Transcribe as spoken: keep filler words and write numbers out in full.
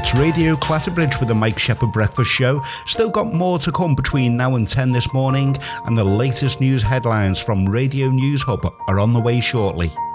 It's Radio Clatterbridge with the Mike Shepherd Breakfast Show. Still got more to come between now and ten this morning, and the latest news headlines from Radio News Hub are on the way shortly.